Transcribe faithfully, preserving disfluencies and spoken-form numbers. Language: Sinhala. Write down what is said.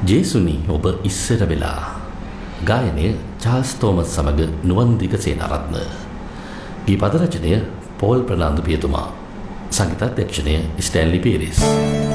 ජේසුනි ඔබ ඉස්සර වෙලා. ගායනය චාල්ස් තෝමස් සමග නුවන්දික සේනාරත්න. ගී පද රචනය පෝල් ප්‍රනාන්දු පියතුමා. සංගීතාධ්‍යක්ෂණය ස්ටැන්ලි පීරිස්.